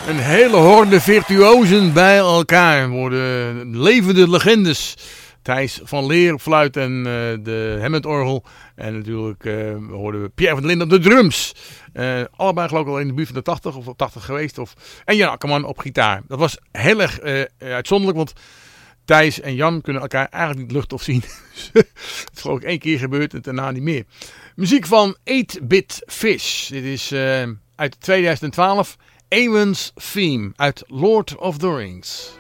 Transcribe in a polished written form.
Een hele horde virtuozen bij elkaar worden levende legendes. Thijs van Leer op fluit en de Hammond-orgel. En natuurlijk hoorden we Pierre van der Linden op de drums. Allebei geloof ik al in de buurt van de 80 of 80 geweest. En Jan Akkerman op gitaar. Dat was heel erg uitzonderlijk, want Thijs en Jan kunnen elkaar eigenlijk niet lucht of zien. Het is geloof ik 1 keer gebeurd en daarna niet meer. Muziek van 8-Bit Fish. Dit is uit 2012. Eowyn's Theme uit Lord of the Rings.